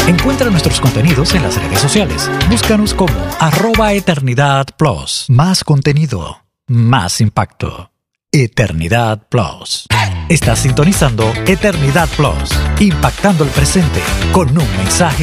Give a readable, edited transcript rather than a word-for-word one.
Encuentra nuestros contenidos en las redes sociales. Búscanos como @Eternidad Plus. Más contenido, más impacto. Eternidad Plus. Estás sintonizando Eternidad Plus, impactando el presente con un mensaje